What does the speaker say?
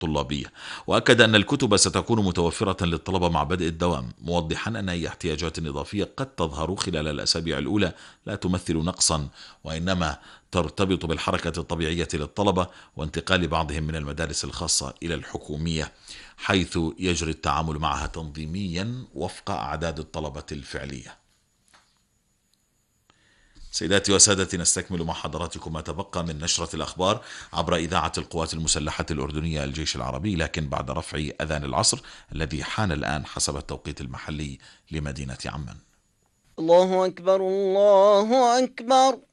طلابية. وأكد أن الكتب ستكون متوفرة للطلبة مع بدء الدوام، موضحا أن أي احتياجات إضافية قد تظهر خلال الأسابيع الأولى لا تمثل نقصا، وإنما ترتبط بالحركة الطبيعية للطلبة وانتقال بعضهم من المدارس الخاصة إلى الحكومية، حيث يجري التعامل معها تنظيميا وفق أعداد الطلبة الفعلية. سيداتي وسادتي، نستكمل مع حضراتكم ما تبقى من نشرة الأخبار عبر إذاعة القوات المسلحة الأردنية الجيش العربي، لكن بعد رفع أذان العصر الذي حان الآن حسب التوقيت المحلي لمدينة عمان. الله أكبر الله أكبر.